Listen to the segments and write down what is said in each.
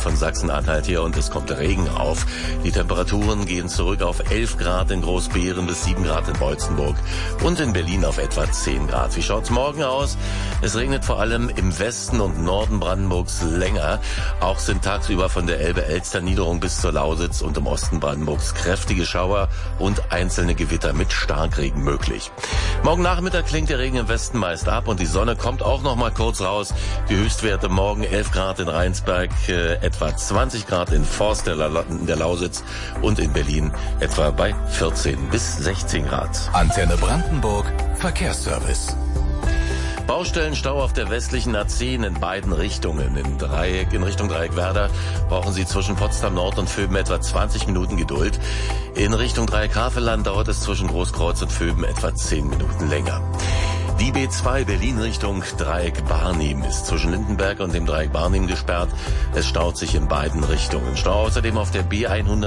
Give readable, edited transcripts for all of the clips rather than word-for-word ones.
von Sachsen-Anhalt hier und es kommt Regen auf. Die Temperaturen gehen zurück auf 11 Grad in Großbeeren bis 7 Grad in Beutzenburg und in Berlin auf etwa 10 Grad. Wie schaut's morgen aus? Es regnet vor allem im Westen und Norden Brandenburgs länger. Auch sind tagsüber von der Elbe-Elster-Niederung bis zur Lausitz und im Osten Brandenburgs kräftige Schauer und einzelne Gewitter mit Starkregen möglich. Morgen Nachmittag klingt der Regen im Westen meist ab und die Sonne kommt auch noch mal kurz raus. Die Höchstwerte morgen 11 Grad in Rheinsberg, etwa 20 Grad in Forst der Lausitz und in Berlin etwa bei 14 bis 16 Grad. Antenne Brandenburg Verkehrsservice. Baustellenstau auf der westlichen A10 in beiden Richtungen. In Richtung Dreieck-Werder brauchen Sie zwischen Potsdam Nord und Vöben etwa 20 Minuten Geduld. In Richtung Dreieck-Havelland dauert es zwischen Großkreuz und Vöben etwa 10 Minuten länger. Die B2 Berlin Richtung Dreieck Barnim ist zwischen Lindenberg und dem Dreieck Barnim gesperrt. Es staut sich in beiden Richtungen. Stau außerdem auf der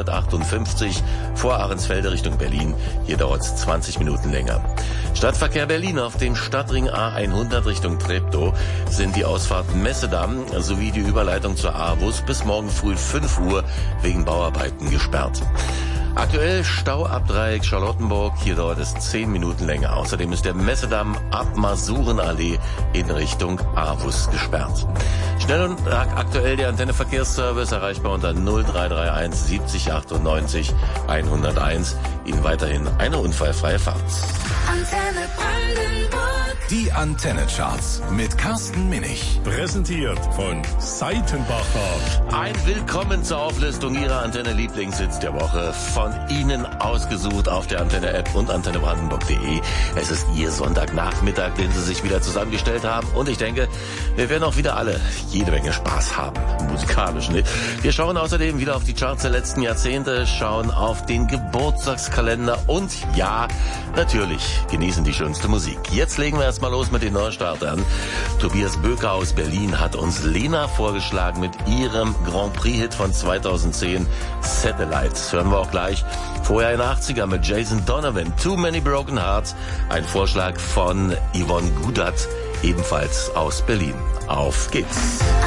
B158 vor Ahrensfelde Richtung Berlin. Hier dauert es 20 Minuten länger. Stadtverkehr Berlin auf dem Stadtring A100 Richtung Treptow sind die Ausfahrten Messedamm sowie die Überleitung zur A-Bus bis morgen früh 5 Uhr wegen Bauarbeiten gesperrt. Aktuell Stau ab Dreieck Charlottenburg, hier dauert es 10 Minuten länger. Außerdem ist der Messedamm ab Masurenallee in Richtung Avus gesperrt. Schnell und aktuell der Antenne Verkehrsservice erreichbar unter 0331 70 98 101. Ihnen weiterhin eine unfallfreie Fahrt. Antenne Brandenburg. Die Antenne-Charts mit Carsten Minich. Präsentiert von Seitenbacher. Ein Willkommen zur Auflistung Ihrer Antenne-Lieblingshits der Woche. Von Ihnen ausgesucht auf der Antenne-App und antennebrandenburg.de. Es ist Ihr Sonntagnachmittag, den Sie sich wieder zusammengestellt haben. Und ich denke, wir werden auch wieder alle jede Menge Spaß haben. Musikalisch, ne? Wir schauen außerdem wieder auf die Charts der letzten Jahrzehnte, schauen auf den Geburtstagskalender und ja, natürlich genießen die schönste Musik. Jetzt legen wir erstmal los mit den Neustartern. Tobias Böker aus Berlin hat uns Lena vorgeschlagen mit ihrem Grand Prix-Hit von 2010, Satellites. Hören wir auch gleich. Vorher in 80er mit Jason Donovan, Too Many Broken Hearts. Ein Vorschlag von Yvonne Gudat, ebenfalls aus Berlin. Auf geht's.